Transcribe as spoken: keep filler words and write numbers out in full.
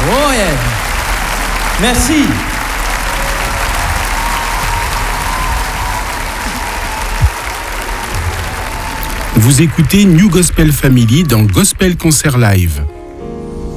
Oh yeah. Merci. Vous écoutez New Gospel Family dans Gospel Concert Live.